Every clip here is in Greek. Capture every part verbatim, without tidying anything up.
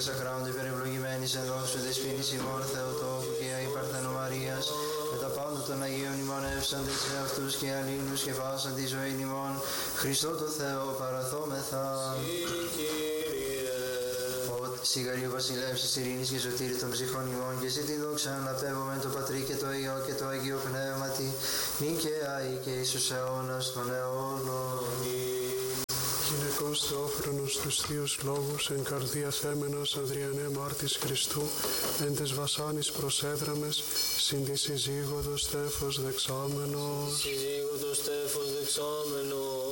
εξακράνονται υπερευλογημένης εν δόξου δεσποίνης ημών Θεοτόκου και Αγίου Παρθένου Μαρίας, με τα πάντα των Αγίων ημών εύσαντες σε αυτούς και αλλήλους και φάσαν τη ζωή ημών, Χριστό το Θεό παραθόμεθα. Σιγαρίου βασιλεύς της ειρήνης και σωτήρη των ψυχών ημών, και εσύ την δόξα αναπέμπομεν το Πατρί και το Υιό και το Αγίο Πνεύματι, νυν και αεί και εις τους αιώνας των αιώνων. Γυναικός Θεόφρονος τους Θείους Λόγους, εν καρδία θέμενος Ανδριανέ μάρτης Χριστού, εν τες βασάνης προσέδραμες, συν τη συζύγωτος τέφος δεξάμενος. Συζύγωτος τέφος δεξάμενος.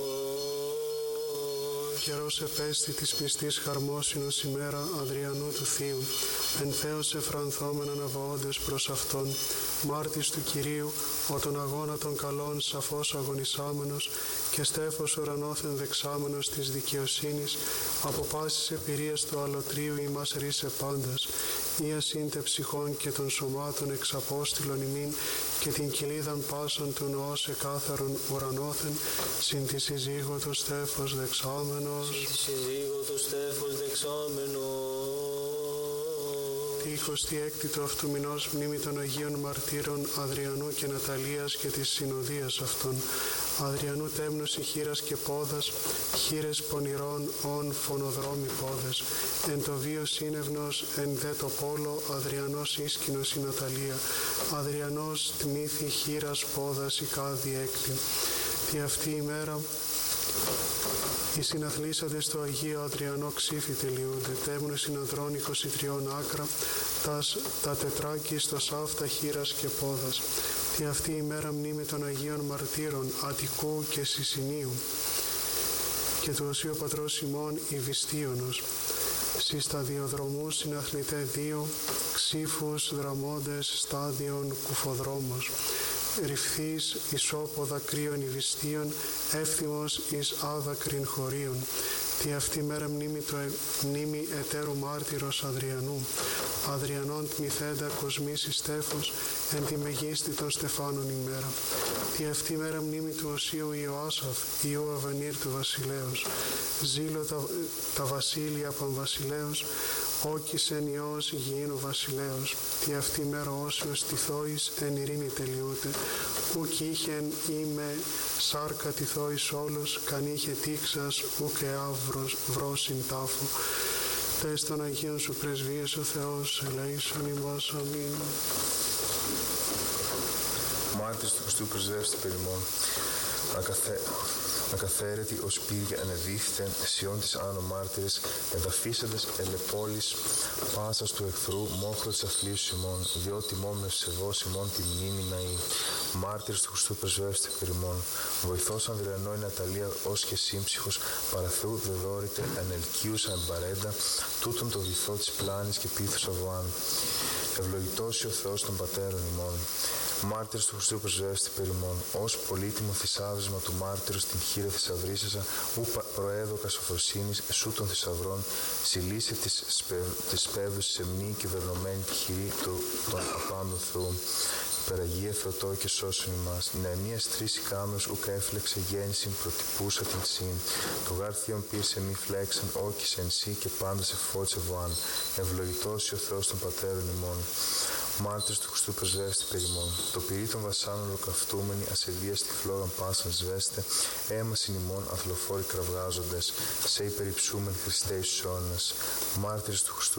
Καιρός επέστη της πιστής χαρμόσυνος ημέρα Αδριανού του Θείου, εν Θεός εφρανθόμεν αναβοώντες προς Αυτόν, μάρτης του Κυρίου, ο τον αγώνα των καλών σαφώς αγωνισάμενος και στέφος ουρανόθεν δεξάμενος της δικαιοσύνης, από πάσης εμπειρίας του αλωτρίου ημάς ρίσε πάντας, ία σύντε ψυχών και των σωμάτων εξαπόστηλον ημίν και την κοιλίδαν πάσαν του νοός εκάθαρον ουρανόθεν, συν τη συζύγωτος στέφος δεξάμενος. Συν τη συζύγωτος στέφος δεξάμενος. Τη εικοστή έκτη του αυτού μηνός μνήμη των Αγίων Μαρτύρων Αδριανού και Ναταλίας και της συνοδείας αυτών. Αδριανού τέμνωση χείρας και πόδας, χείρες πονηρών ον φωνοδρόμοι πόδες. Εν το βίο σύνευνος, εν δε το πόλο, Αδριανός ίσκηνος η Ναταλία. Αδριανός τμήθη χείρας πόδας η κάδη έκτη. Τι αυτή η μέρα οι συναθλήσαντες στο Αγίο Αδριανό ξύφη τελειούνται, τέμνος συναδρών είκοσι τριών άκρα, τας, τα τετράκι στο σάφτα χείρας και πόδας. Τι αυτή η μέρα μνήμη των Αγίων Μαρτύρων Αττικού και Σισινίου και του Οσίου Πατρός ημών Ιβιστίωνος. Συ σταδιοδρομούς συναθλητέ δύο, ξύφους δραμώντες στάδιον κουφοδρόμος. Ρυφθείς εις όποδα κρύων Ιβιστίων, εύθυμος εις άδακριν χωρίων. Τι αυτή μέρα μνήμη, το ε, μνήμη εταίρου μάρτυρος Αδριανού. Αδριανών τμηθέντα κοσμής εις στέφος, εν τη μεγίστη των Στεφάνων ημέρα. Τι αυτή μέρα μνήμη του Οσίου Ιωάσαφ, Ιού Αβενήρ του Βασιλέως. Ζήλω τα, τα βασίλεια πανβασιλέως, όκισεν Υιός γηίνου βασιλέως. Τι αυτή μέρα όσιος τυθόης εν ειρήνη τελειούται, ουκ είχεν είμαι σάρκα τυθόης όλος, καν είχε τύξας, ουκ εαύρος βρόσιν τάφο. Τες των Αγίων σου πρεσβείες ο Θεός, ελέησον ημάς, αμήν. Μάρτυρες του Χριστού πρεσβεύστε περιμών, ακαθε... ακαθαίρετοι ως πύρια ανεδίθητεν, σιών της άνω μάρτυρες, εδαφίσαντες ελεπόλης, πάσας του εχθρού, μόχρο της αθλίους ημών, διότι μόμ ευσεβώς ημών τη μνήμη ναή. Μάρτυρες του Χριστού πρεσβεύστε περιμών, βοηθός Ανδριανό η Ναταλία, ως και σύμψυχος, παραθεού δεδόρητε, ανελκύουσα εμπαρέντα, τούτον το βυθό της πλάνης και πίθους αβωάν. Ευλογητός ο Θεός των πατέρων ημών. Μάρτυρες του Χριστού πρεσβεύστε περιμών, ως πολύτιμο θησάβρισμα του μάρτυρος την χείρα θησαυρίσασα, ου προέδοκα σοφροσύνης, εσού των θησαυρών, συλλήσε της, σπε, της σπέβδους σεμνή και βερνωμένη τη χειρή του των απάντων Θεού. Υπεραγία Θεοτό και σώσον ημάς. Νεανίας τρεις ικάμενος ουκ έφλεξε γέννησιν προτυπούσα την σύν. Το γάρ θείον πήρσε μη φλέξαν όκησε εν σύ και πάντα σε φώτισε βοάν. Ευλογητός ο Θεός των πατέρων ημών. Μάρτυρες του Χριστού πρεσβεύστε περιμών. Το πυρί των βασάνων ολοκαυτούμενοι, ασεβίας τη φλόγαν πάσαν σβέστε, έμασιν ημών αθλοφόροι κραυγάζοντες, σε υπερυψούμεν Χριστέ εις αιώνας. Μάρτυρες του Χριστού